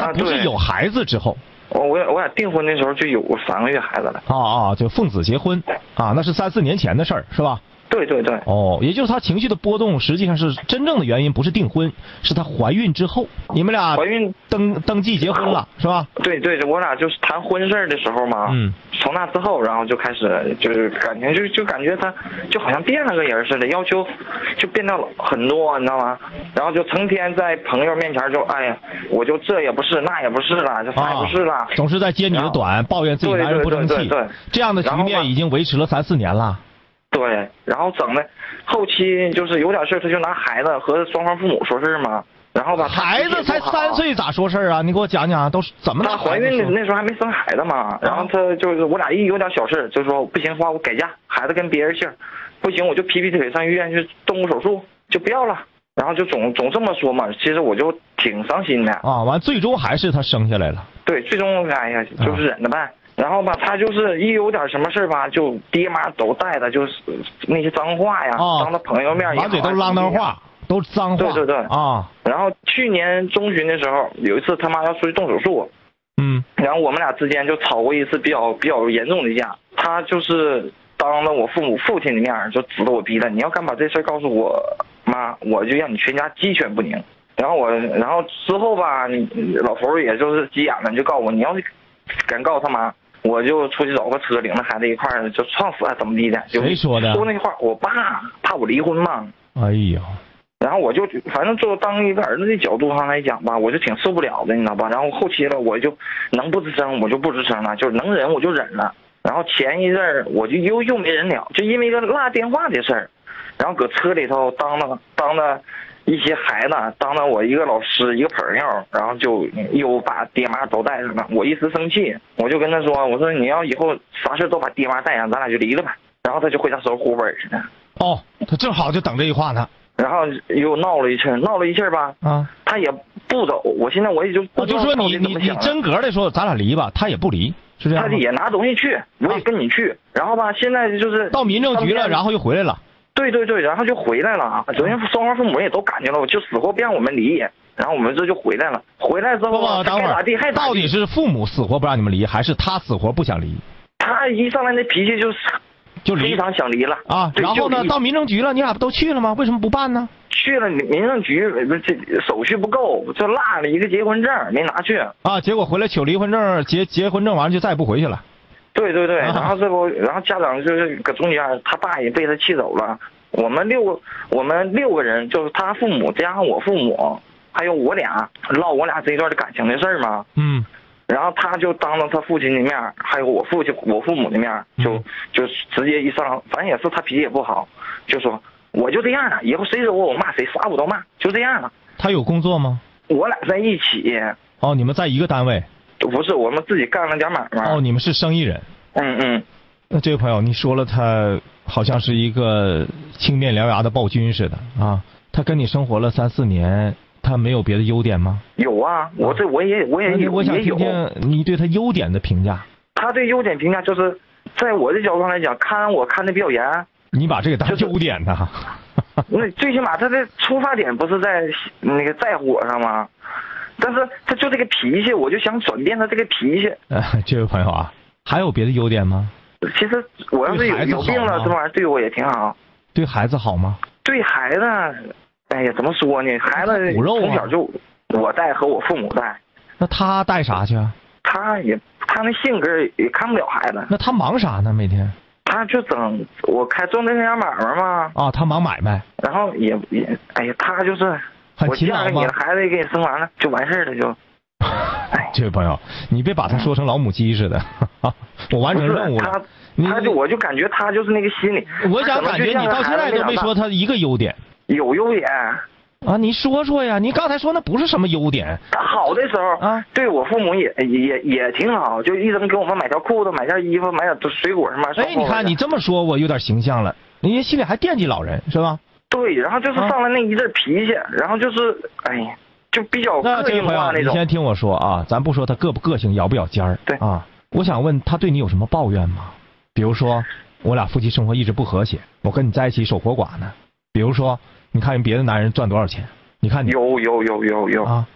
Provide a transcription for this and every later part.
那不是有孩子之后？ 我俩订婚的时候就有3个月孩子了。 就奉子结婚啊，那是3、4年前的事儿，是吧？ 对对对。 也就是她情绪的波动，实际上是真正的原因不是订婚，是她怀孕之后，你们俩怀孕登记结婚了，是吧？ 对对，我俩就是谈婚事的时候嘛。从那之后，然后就开始就是感情就感觉他就好像变了个人似的，要求就变得很多，你知道吗？然后就成天在朋友面前就哎呀，我就这也不是那也不是了，这啥也不是了， 总是在揭你的短，抱怨自己男人不争气。 对， 这样的局面已经维持了3、4年了。 对，然后整的后期就是有点事他就拿孩子和双方父母说事嘛，然后吧， 孩子才3岁咋说事啊？你给我讲讲，都是怎么？ 她怀孕的那时候还没生孩子嘛，然后他就是我俩一有点小事，就说不行的话我改嫁，孩子跟别人姓，不行我就劈腿上医院去动物手术，就不要了。然后就总这么说嘛，其实我就挺伤心的完最终还是他生下来了。 对，最终哎呀就是忍着办。然后吧，他就是一有点什么事吧，就爹妈都带的，就是那些脏话呀，当着朋友面也满嘴都是浪荡话，都是脏话。 对然后去年中旬的时候，有一次他妈要出去动手术，然后我们俩之间就吵过一次比较严重的架。他就是当着我父亲的面就指着我逼他，你要敢把这事告诉我妈，我就让你全家鸡犬不宁。然后之后吧，老头也就是急眼了，就告诉我，你要是敢告他妈，我就出去找个车领着孩子一块儿就撞死怎么地的。 谁说的？ 说那话，我爸怕我离婚嘛。 哎呀， 然后我就反正就当一个儿子的角度上来讲吧，我就挺受不了的，你知道吧？然后后期了，我就能不吱声我就不吱声了，就是能忍我就忍了。然后前一阵儿我就又没忍了，就因为一个落电话的事儿，然后搁车里头当着一些孩子，当着我一个老师一个朋友，然后就又把爹妈都带上了。我一时生气，我就跟他说，我说你要以后啥事都把爹妈带上，咱俩就离了吧。然后他就回家收户本似的。 他正好就等这句话呢。 然后又闹了一气吧，他也不走。我现在我也就不知道就说你真格的说咱俩离吧，他也不离，是这样吗？ 他也拿东西去，我也跟你去。然后吧，现在就是到民政局了，然后又回来了。 对，然后就回来了。昨天双方父母也都感觉了，我就死活不让我们离。然后我们这就回来了。回来之后， 等会儿到底是父母死活不让你们离，还是他死活不想离？ 他一上来那脾气就非常想离了然后呢，到民政局了，你俩不都去了吗？为什么不办呢？ 去了民政局，这手续不够，就落了一个结婚证没拿去结果回来取离婚证，结婚证完了就再也不回去了。 对，然后然后家长就是搁中间，他爸也被他气走了。我们六个人，就是他父母加上我父母，还有我俩唠我俩这一段的感情的事儿嘛。然后他就当着他父亲的面，还有我父母的面，就直接一上，反正也是他脾气也不好，就说我就这样了，以后谁惹我骂谁，啥我都骂，就这样了。 他有工作吗？ 我俩在一起。 你们在一个单位？ 不是，我们自己干了点买卖。 你们是生意人。那这位朋友，你说了他好像是一个青面獠牙的暴君似的他跟你生活了3、4年，他没有别的优点吗？有啊，我也有。 我想听听你对他优点的评价。 他对优点评价就是，在我的角度上来讲，看我看的比较严。 你把这个当优点呢？ 那最起码他的出发点不是在那个在乎我上吗？但是他就这个脾气，我就想转变他这个脾气。 这位朋友还有别的优点吗？ 其实我要是有病了，这玩意儿对我也挺好。 对孩子好吗？ 对孩子，哎呀，怎么说呢？孩子从小就我带和我父母带。 那他带啥去啊？ 他那性格也看不了孩子。 那他忙啥呢？每天？ 他就我开做那家买卖嘛。 他忙买卖。 然后也，哎呀，他就是我嫁给你了，孩子也给你生完了，就完事了就。 这位朋友，你别把他说成老母鸡似的。我完成任务了。 我就感觉他就是那个心理。 我想感觉你到现在都没说他一个优点。 有优点你说说呀！你刚才说那不是什么优点。 他好的时候对我父母也挺好，就一直给我们买条裤子、买件衣服、买点水果什么。 你看你这么说，我有点形象了。你心里还惦记老人是吧？ 对，然后就是上来那一阵脾气，然后就是就比较个性化那种。 你先听我说咱不说他个不个性、咬不咬尖儿。 对我想问他对你有什么抱怨吗？比如说我俩夫妻生活一直不和谐，我跟你在一起守活寡呢。比如说你看人别的男人赚多少钱，你看你有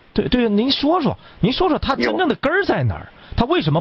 对，您说说他真正的根儿在哪儿？他为什么